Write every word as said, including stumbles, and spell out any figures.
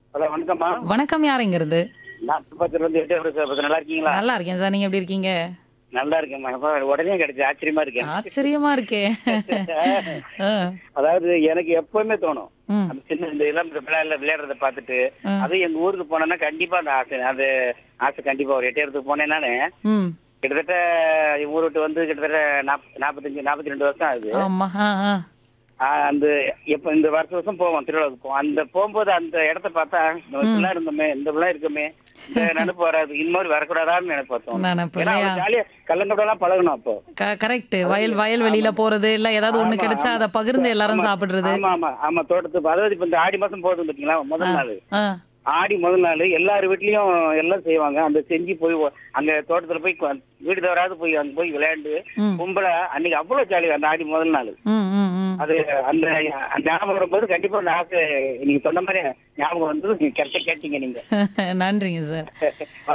Hello வணக்கம்மா. வணக்கம். யாருங்கிறது? நான் திருப்பத்தூர்ல இருந்து எட்டே பேசுறேன். நல்லா இருக்கீங்களா? நல்லா இருக்கேன் சார். நீங்க எப்படி இருக்கீங்க? நல்லா இருக்கேன்மா. அப்ப உடனே கிடைச்சு ஆச்சரியமா இருக்கேன். ஆச்சரியமா இருக்கே. ஆ, அதாவது எனக்கு எப்பவுமே தோணும். ம், அந்த சின்ன இந்த இளம் விளையாட விளையாடுறத பார்த்துட்டு, ஆ, அதுவும் எங்க ஊருக்கு போனேன்னா கண்டிப்பா அந்த ஆசை அது ஆசை கண்டிப்பா ஒரு எட்டையத்துக்கு போனேன் நானு. ம். கிட்டத்தட்ட ஊர் விட்டு வந்து கிட்டத்தட்ட நாப் நாற்பத்தஞ்சு நாற்பத்தி ரெண்டு வருஷம் ஆகுது. ஆமா. ஆ, ஆ. ஆ, அந்த எப்ப இந்த வருஷம் வருஷம் போவோம் திருவிழாவுக்கு போவோம். அந்த போகும்போது அந்த இடத்த பார்த்தா நம்ம ம். இப்படிலாம் இருந்தோமே, இந்த இப்படிலாம் இருக்கோமே, இந்த நினைப்பு வராது. இந்த மாதிரி வரக்கூடாதான்னு நினைப்பு தோணும். நினைப்பு ஏன்னா இல்லையா? அவன் ஜாலியா கள்ளங்கடலாம் பழகணும் அப்போ. க கரெக்ட். வயல் அதாவது வயல்வெளியில ஆமா போறது, இல்ல ஏதாவது ஒண்ணு ஆமா கிடைச்சா ஆமா அத பகிர்ந்து எல்லாரும் ஆமா சாப்பிடுறது. ஆமா ஆமா ஆமா தோட்டத்துக்கு அதாவது இப்ப இந்த ஆடி மாசம் போகுது பாத்தீங்களா ஆ, முதல் நாள். ஆ. ஆடி முதல் நாள் எல்லார் வீட்லயும் எல்லாம் செய்வாங்க. அந்த செஞ்சு போய் ஒ- அங்க தோட்டத்துல போய் கொ- வீடு தவறாது போய் அங்க போய் விளையாண்டு ம், கும்பலா அன்னைக்கு அவ்வளவு ஜாலி அந்த ஆடி முதல் நாள். ம், ம், ம். அது அந்த அந்த ஞாபகம் வரும்போது கண்டிப்பா அந்த ஆசை நீங்க சொன்ன மாதிரி ஞாபகம் வந்து நீங்க கரெக்டா கேட்டீங்க நீங்க. நன்றிங்க சார்.